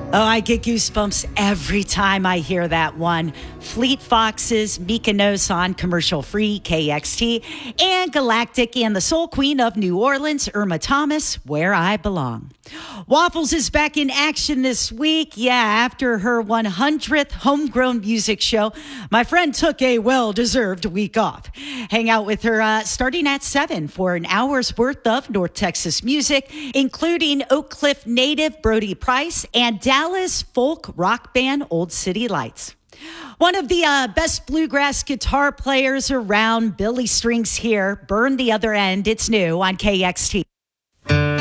Oh, I get goosebumps every time I hear that one. Fleet Foxes, Mykonos on commercial-free KXT, and Galactic and the Soul Queen of New Orleans, Irma Thomas, Where I Belong. Waffles is back in action this week. Yeah, after her 100th homegrown music show, my friend took a well-deserved week off. Hang out with her starting at 7 for an hour's worth of North Texas music, including Oak Cliff native Brody Price and Dallas folk rock band Old City Lights. One of the best bluegrass guitar players around, Billy Strings here. Burn the Other End. It's new on KXT.